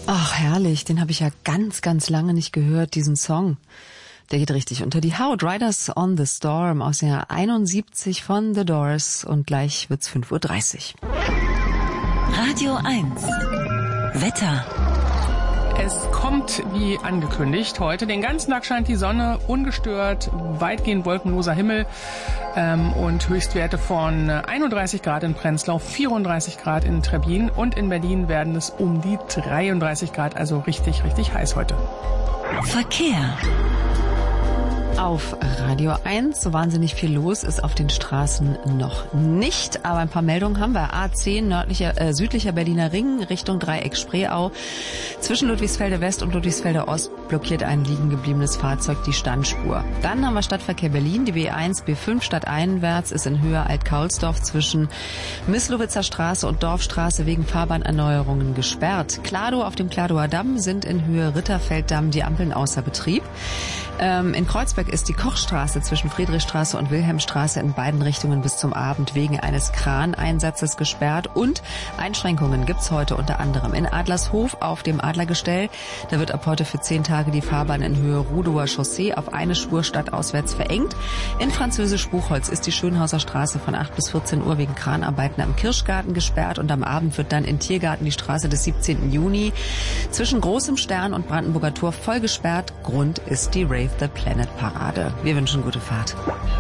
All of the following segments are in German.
Ach, herrlich. Den habe ich ja ganz, ganz lange nicht gehört, diesen Song. Der geht richtig unter die Haut. Riders on the Storm aus dem Jahr 71 von The Doors. Und gleich wird's 5:30 Uhr. Radio 1. Wetter. Es kommt wie angekündigt heute. Den ganzen Tag scheint die Sonne ungestört, weitgehend wolkenloser Himmel und Höchstwerte von 31 Grad in Prenzlau, 34 Grad in Trebbin und in Berlin werden es um die 33 Grad, also richtig, richtig heiß heute. Verkehr. Auf Radio 1, so wahnsinnig viel los ist auf den Straßen noch nicht, aber ein paar Meldungen haben wir. A10 südlicher Berliner Ring Richtung Dreieck Spreeau. Zwischen Ludwigsfelde West und Ludwigsfelde Ost blockiert ein liegen gebliebenes Fahrzeug die Standspur. Dann haben wir Stadtverkehr Berlin, die B1, B5 stadteinwärts ist in Höhe Alt-Kaulsdorf zwischen Mislowitzer Straße und Dorfstraße wegen Fahrbahnerneuerungen gesperrt. Kladow auf dem Kladower Damm sind in Höhe Ritterfelddamm die Ampeln außer Betrieb. In Kreuzberg ist die Kochstraße zwischen Friedrichstraße und Wilhelmstraße in beiden Richtungen bis zum Abend wegen eines Kraneinsatzes gesperrt und Einschränkungen gibt's heute unter anderem in Adlershof auf dem Adlergestell. Da wird ab heute für 10 Tage die Fahrbahn in Höhe Rudower Chaussee auf eine Spur stadtauswärts verengt. In Französisch-Buchholz ist die Schönhauser Straße von 8 bis 14 Uhr wegen Kranarbeiten am Kirschgarten gesperrt und am Abend wird dann in Tiergarten die Straße des 17. Juni zwischen Großem Stern und Brandenburger Tor voll gesperrt. Grund ist die Rave the Planet Parade. Wir wünschen gute Fahrt.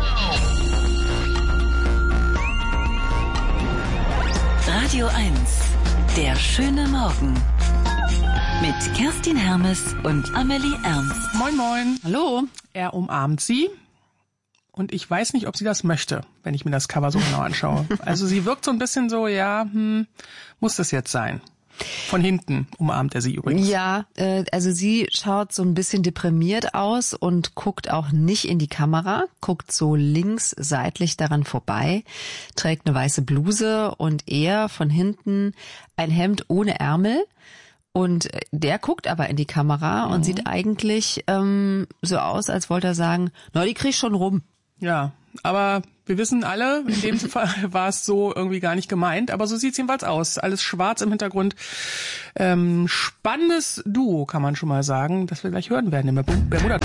Radio 1. Der schöne Morgen. Mit Kerstin Hermes und Amelie Ernst. Moin, moin. Hallo. Er umarmt sie. Und ich weiß nicht, ob sie das möchte, wenn ich mir das Cover so genau anschaue. Also sie wirkt so ein bisschen so, muss das jetzt sein? Von hinten umarmt er sie übrigens. Ja, also sie schaut so ein bisschen deprimiert aus und guckt auch nicht in die Kamera, guckt so links seitlich daran vorbei, trägt eine weiße Bluse und er von hinten ein Hemd ohne Ärmel. Und der guckt aber in die Kamera und sieht eigentlich so aus, als wollte er sagen, na, die krieg ich schon rum. Ja, aber wir wissen alle, in dem Fall war es so irgendwie gar nicht gemeint, aber so sieht's jedenfalls aus. Alles schwarz im Hintergrund. Spannendes Duo, kann man schon mal sagen, das wir gleich hören werden im Bermuda.